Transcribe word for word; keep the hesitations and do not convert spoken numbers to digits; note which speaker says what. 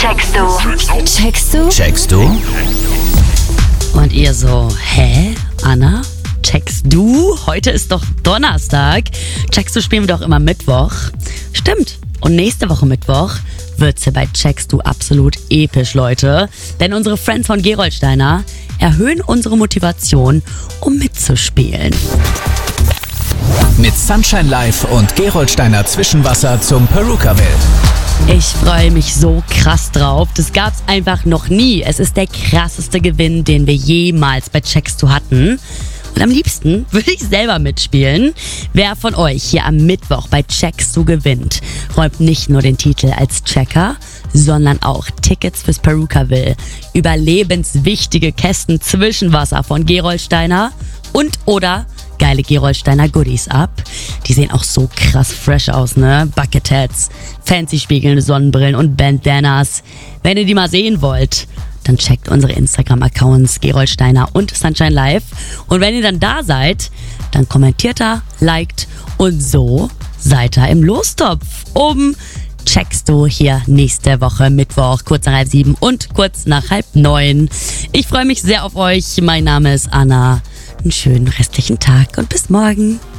Speaker 1: Checkst du?
Speaker 2: Checkst du?
Speaker 3: Checkst du?
Speaker 2: Und ihr so, hä? Anna? Checkst du? Heute ist doch Donnerstag. Checkst du spielen wir doch immer Mittwoch. Stimmt. Und nächste Woche Mittwoch wird's hier bei Checkst du absolut episch, Leute. Denn unsere Friends von Gerolsteiner erhöhen unsere Motivation, um mitzuspielen.
Speaker 3: Mit Sunshine Live und Gerolsteiner Zwischenwasser zum Perukaville.
Speaker 2: Ich freue mich so krass drauf. Das gab's einfach noch nie. Es ist der krasseste Gewinn, den wir jemals bei Checkst du hatten. Und am liebsten würde ich selber mitspielen. Wer von euch hier am Mittwoch bei Checkst du gewinnt, räumt nicht nur den Titel als Checker, sondern auch Tickets fürs Perukaville, überlebenswichtige Kästen Zwischenwasser von Gerolsteiner und oder geile Gerolsteiner Goodies ab. Die sehen auch so krass fresh aus, ne? Bucketheads, fancy spiegelnde Sonnenbrillen und Bandanas. Wenn ihr die mal sehen wollt, dann checkt unsere Instagram-Accounts Gerolsteiner und Sunshine Live. Und wenn ihr dann da seid, dann kommentiert da, liked und so seid ihr im Lostopf. Um Checkst du hier nächste Woche Mittwoch, kurz nach halb sieben und kurz nach halb neun. Ich freue mich sehr auf euch. Mein Name ist Anna. Einen schönen restlichen Tag und bis morgen.